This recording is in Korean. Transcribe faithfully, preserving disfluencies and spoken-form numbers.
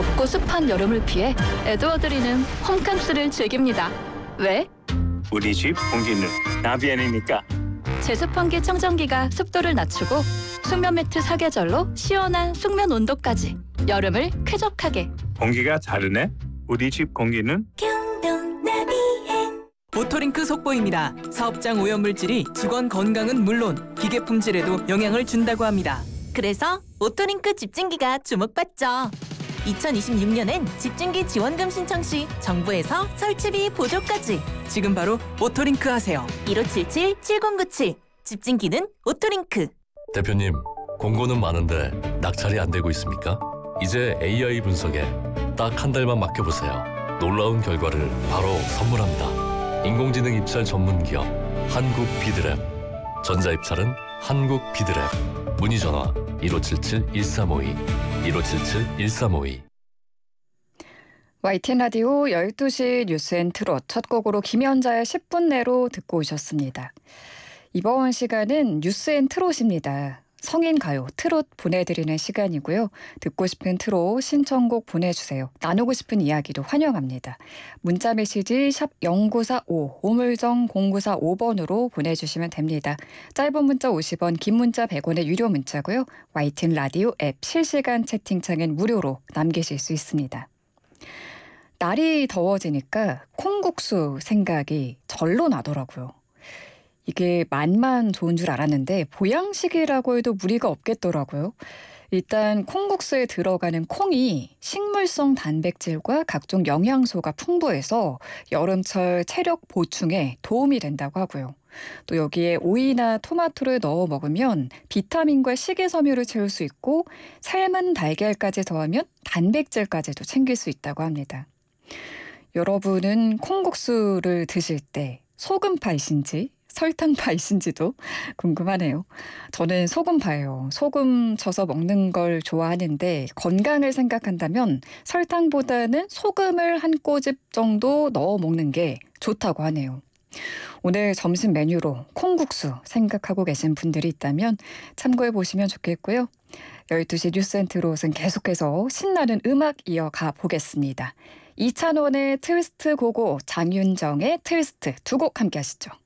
덥고 습한 여름을 피해 에드워드리는 홈캠스를 즐깁니다. 왜? 우리 집 공기는 나비엔이니까. 제습환기 청정기가 습도를 낮추고 숙면 매트 사계절로 시원한 숙면 온도까지 여름을 쾌적하게. 공기가 다르네. 우리 집 공기는 오토링크 속보입니다. 사업장 오염물질이 직원 건강은 물론 기계 품질에도 영향을 준다고 합니다. 그래서 오토링크 집진기가 주목받죠. 이천이십육 년엔 집진기 지원금 신청 시 정부에서 설치비 보조까지. 지금 바로 오토링크 하세요. 일오칠칠 칠공구칠 집진기는 오토링크. 대표님, 공고는 많은데 낙찰이 안 되고 있습니까? 이제 에이아이 분석에 딱 한 달만 맡겨보세요. 놀라운 결과를 바로 선물합니다. 인공지능 입찰 전문 기업 한국 비드랩. 전자입찰은 한국 비드랩. 문의 전화 일오칠칠 일삼오이 일오칠칠 일삼오이. 와이티엔 라디오 열두 시 뉴스앤트롯 첫 곡으로 김연자의 십 분 내로 듣고 오셨습니다. 이번 시간은 뉴스앤트롯입니다. 성인 가요, 트롯 보내드리는 시간이고요. 듣고 싶은 트롯 신청곡 보내주세요. 나누고 싶은 이야기도 환영합니다. 문자 메시지 샵 공구사오, 오물정 공구사오 번으로 보내주시면 됩니다. 짧은 문자 오십 원, 긴 문자 백 원의 유료 문자고요. 와이티엔 라디오 앱 실시간 채팅창엔 무료로 남기실 수 있습니다. 날이 더워지니까 콩국수 생각이 절로 나더라고요. 이게 맛만 좋은 줄 알았는데 보양식이라고 해도 무리가 없겠더라고요. 일단 콩국수에 들어가는 콩이 식물성 단백질과 각종 영양소가 풍부해서 여름철 체력 보충에 도움이 된다고 하고요. 또 여기에 오이나 토마토를 넣어 먹으면 비타민과 식이섬유를 채울 수 있고 삶은 달걀까지 더하면 단백질까지도 챙길 수 있다고 합니다. 여러분은 콩국수를 드실 때 소금파이신지 설탕파이신지도 궁금하네요. 저는 소금파예요. 소금 쳐서 먹는 걸 좋아하는데 건강을 생각한다면 설탕보다는 소금을 한 꼬집 정도 넣어 먹는 게 좋다고 하네요. 오늘 점심 메뉴로 콩국수 생각하고 계신 분들이 있다면 참고해 보시면 좋겠고요. 열두 시 뉴스앤트롯은 계속해서 신나는 음악 이어가 보겠습니다. 이찬원의 트위스트 고고, 장윤정의 트위스트 두 곡 함께 하시죠.